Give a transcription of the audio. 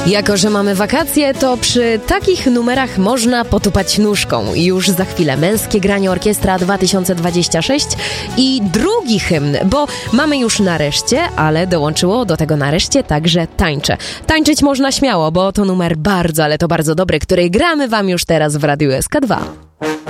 Jako że mamy wakacje, to przy takich numerach można potupać nóżką. Już za chwilę Męskie Granie Orkiestra 2026 i drugi hymn, bo mamy już Nareszcie, ale dołączyło do tego Nareszcie także Tańczę. Tańczyć można śmiało, bo to numer bardzo, ale to bardzo dobry, który gramy wam już teraz w Radiu SK2.